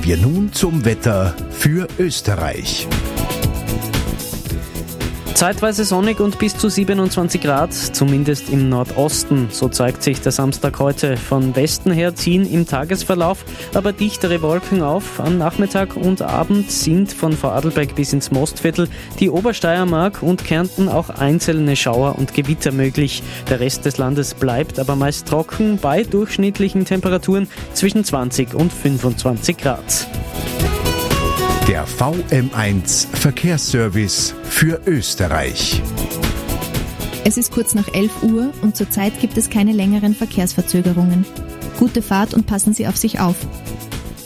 Kommen wir nun zum Wetter für Österreich. Zeitweise sonnig und bis zu 27 Grad, zumindest im Nordosten. So zeigt sich der Samstag heute. Von Westen her ziehen im Tagesverlauf aber dichtere Wolken auf. Am Nachmittag und Abend sind von Vorarlberg bis ins Mostviertel, die Obersteiermark und Kärnten auch einzelne Schauer und Gewitter möglich. Der Rest des Landes bleibt aber meist trocken bei durchschnittlichen Temperaturen zwischen 20 und 25 Grad. Der VM1 Verkehrsservice für Österreich. Es ist kurz nach 11 Uhr und zurzeit gibt es keine längeren Verkehrsverzögerungen. Gute Fahrt und passen Sie auf sich auf.